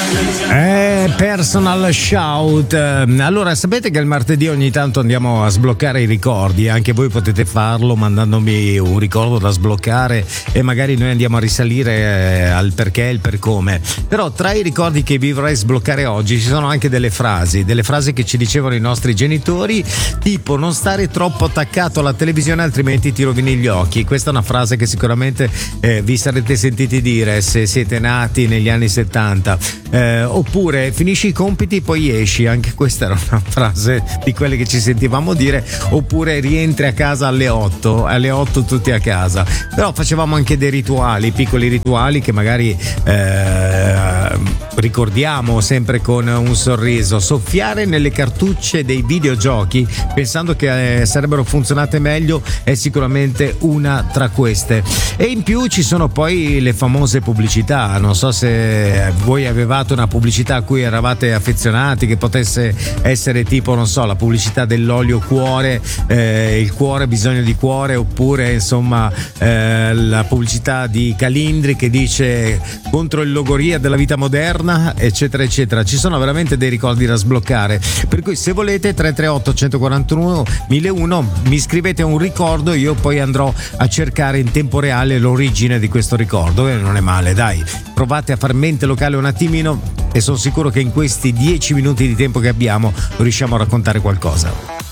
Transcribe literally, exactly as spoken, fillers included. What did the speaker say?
Eh, personal shout. Allora, sapete che il martedì ogni tanto andiamo a sbloccare i ricordi. Anche voi potete farlo mandandomi un ricordo da sbloccare e magari noi andiamo a risalire eh, al perché e il per come. Però tra i ricordi che vi vorrei sbloccare oggi ci sono anche delle frasi, delle frasi che ci dicevano i nostri genitori, tipo non stare troppo attaccato alla televisione altrimenti ti rovini gli occhi. Questa è una frase che sicuramente eh, vi sarete sentiti dire se siete nati negli anni settanta. Eh, oppure finisci i compiti poi esci, anche questa era una frase di quelle che ci sentivamo dire. Oppure rientri a casa alle otto, alle otto tutti a casa. Però facevamo anche dei rituali, piccoli rituali che magari eh, ricordiamo sempre con un sorriso. Soffiare nelle cartucce dei videogiochi pensando che eh, sarebbero funzionate meglio è sicuramente una tra queste. E in più ci sono poi le famose pubblicità. Non so se voi avevate una pubblicità a cui eravate affezionati, che potesse essere tipo, non so, la pubblicità dell'olio cuore, eh, il cuore ha bisogno di cuore, oppure insomma eh, la pubblicità di Calindri che dice contro il logoria della vita moderna, eccetera eccetera. Ci sono veramente dei ricordi da sbloccare, per cui se volete tre tre otto uno quattro uno mille uno mi scrivete un ricordo, io poi andrò a cercare in tempo reale l'origine di questo ricordo e non è male, dai, provate a far mente locale un attimino e sono sicuro che in questi dieci minuti di tempo che abbiamo riusciamo a raccontare qualcosa.